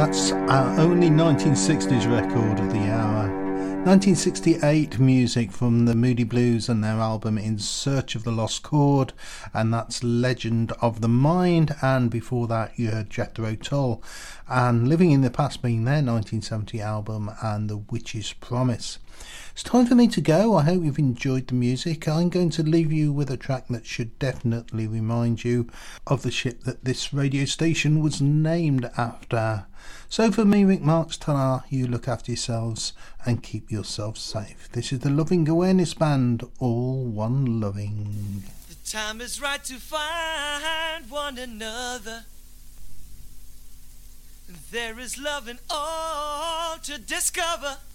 That's our only 1960s record of the hour. 1968 music from the Moody Blues and their album In Search of the Lost Chord, and that's Legend of the Mind. And before that you heard Jethro Tull and Living in the Past being their 1970 album, and The Witch's Promise. It's time for me to go. I hope you've enjoyed the music. I'm going to leave you with a track that should definitely remind you of the ship that this radio station was named after. So for me, Rick Marks, ta-ra, you look after yourselves and keep yourselves safe. This is the Loving Awareness Band, all one loving. The time is right to find one another. There is love in all to discover.